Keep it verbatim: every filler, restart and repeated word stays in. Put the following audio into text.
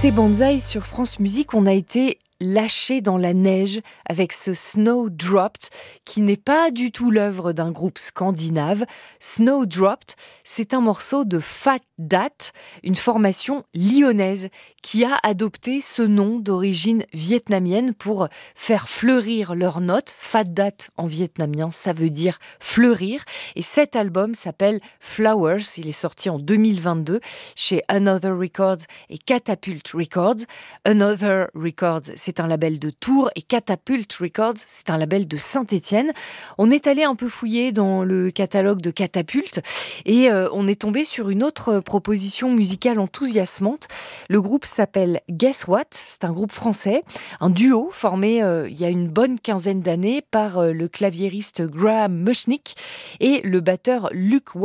C'est Banzai sur France Musique. On a été lâché dans la neige avec ce Snowdropped qui n'est pas du tout l'œuvre d'un groupe scandinave. Snowdropped, c'est un morceau de Fat Dat, une formation lyonnaise qui a adopté ce nom d'origine vietnamienne pour faire fleurir leurs notes. Fat Dat en vietnamien, ça veut dire fleurir. Et cet album s'appelle Flowers. Il est sorti en deux mille vingt-deux chez Another Records et Catapult Records. Another Records, c'est un label de Tours et Catapult Records, c'est un label de Saint-Étienne. On est allé un peu fouiller dans le catalogue de Catapult et euh, on est tombé sur une autre proposition musicale enthousiasmante. Le groupe s'appelle Guess What, c'est un groupe français, un duo formé euh, il y a une bonne quinzaine d'années par euh, le claviériste Graham Mushnick et le batteur Luke